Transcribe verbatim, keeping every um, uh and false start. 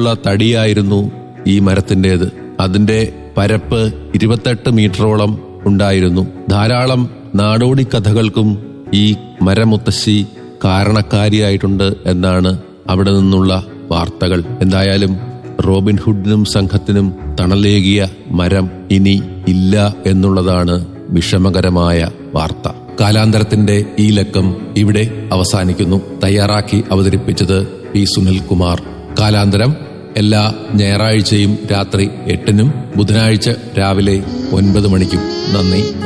നീളമുള്ള തടിയായിരുന്നു ഈ മരത്തിൻ്റെത്. അതിന്റെ പരപ്പ് ഇരുപത്തെട്ട് മീറ്ററോളം ഉണ്ടായിരുന്നു. ധാരാളം നാടോടി കഥകൾക്കും ഈ മരമുത്തശ്ശി കാരണക്കാരിയായിട്ടുണ്ട് എന്നാണ് അവിടെ നിന്നുള്ള വാർത്തകൾ. എന്തായാലും റോബിൻഹുഡിനും സംഘത്തിനും തണലേകിയ മരം ഇനി ഇല്ല എന്നുള്ളതാണ് വിഷമകരമായ വാർത്ത. കാലാന്തരത്തിന്റെ ഈ ലക്കം ഇവിടെ അവസാനിക്കുന്നു. തയ്യാറാക്കി അവതരിപ്പിച്ചത് പി സുനിൽകുമാർ. കാലാന്തരം എല്ലാ ഞായറാഴ്ചയും രാത്രി എട്ടിനും ബുധനാഴ്ച രാവിലെ ഒൻപത് മണിക്കും. നന്ദി.